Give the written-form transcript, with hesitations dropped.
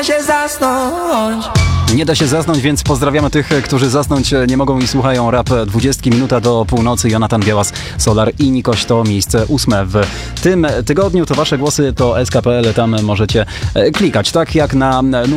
się zasnąć. Nie da się zasnąć, więc pozdrawiamy tych, którzy zasnąć nie mogą i słuchają Rap 20, minuta do północy. Jonatan Białas, Solar i Nikoś to miejsce 8 w tym tygodniu. To wasze głosy to SK.pl, tam możecie klikać, tak jak na